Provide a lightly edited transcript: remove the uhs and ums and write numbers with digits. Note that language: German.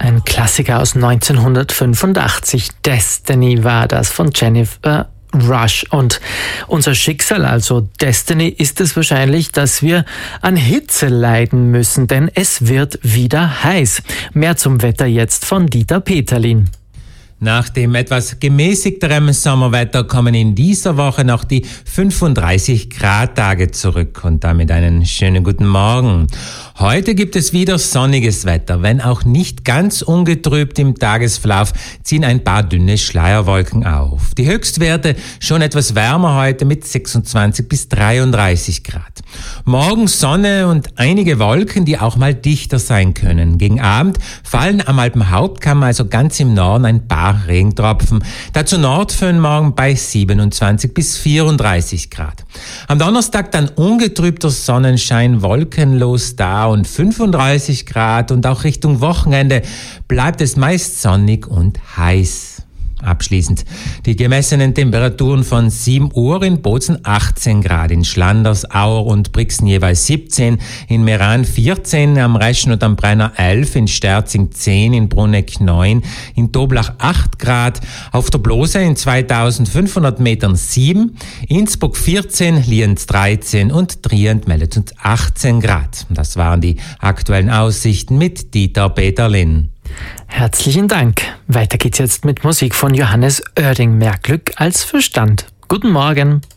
Ein Klassiker aus 1985. Destiny war das von Jennifer Rush. Und unser Schicksal, also Destiny, ist es wahrscheinlich, dass wir an Hitze leiden müssen, denn es wird wieder heiß. Mehr zum Wetter jetzt von Dieter Peterlin. Nach dem etwas gemäßigterem Sommerwetter kommen in dieser Woche noch die 35-Grad-Tage zurück und damit einen schönen guten Morgen. Heute gibt es wieder sonniges Wetter, wenn auch nicht ganz ungetrübt im Tagesverlauf, ziehen ein paar dünne Schleierwolken auf. Die Höchstwerte schon etwas wärmer heute mit 26 bis 33 Grad. Morgen Sonne und einige Wolken, die auch mal dichter sein können. Gegen Abend fallen am Alpenhauptkamm, also ganz im Norden, ein paar Regentropfen. Dazu Nordföhn morgen bei 27 bis 34 Grad. Am Donnerstag dann ungetrübter Sonnenschein, wolkenlos da und 35 Grad und auch Richtung Wochenende bleibt es meist sonnig und heiß. Abschließend die gemessenen Temperaturen von 7 Uhr in Bozen 18 Grad, in Schlanders, Auer und Brixen jeweils 17, in Meran 14, am Reschen und am Brenner 11, in Sterzing 10, in Bruneck 9, in Toblach 8 Grad, auf der Blose in 2500 Metern 7, Innsbruck 14, Lienz 13 und Trient meldet uns 18 Grad. Das waren die aktuellen Aussichten mit Dieter Peterlin. Herzlichen Dank. Weiter geht's jetzt mit Musik von Johannes Oerding. Mehr Glück als Verstand. Guten Morgen.